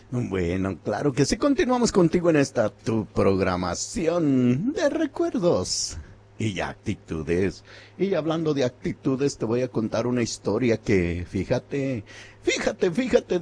Bueno, claro que sí, continuamos contigo en esta tu programación de recuerdos y actitudes. Y hablando de actitudes, te voy a contar una historia que, fíjate,